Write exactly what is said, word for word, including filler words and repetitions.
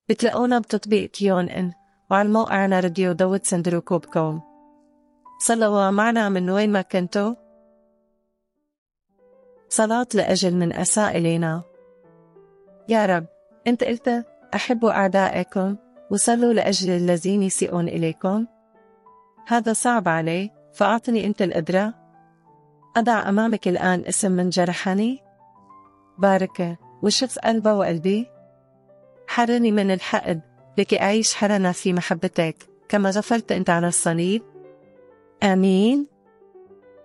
بتلاقونا بتطبيق كيون إن، وعلى موقعنا راديو داود سندروكو دوت كوم. صلوا معنا من وين ما كنتوا. صلاة لأجل من أساء إلينا. يا رب، أنت قلت أحبوا أعدائكم وصلوا لأجل الذين يسيئون إليكم. هذا صعب علي، فأعطني أنت القدرة. أضع أمامك الآن اسم من جرحني. باركه وشف قلبه وقلبي. حرني من الحقد لكي أعيش حرنا في محبتك كما غفرت أنت على الصليب. آمين.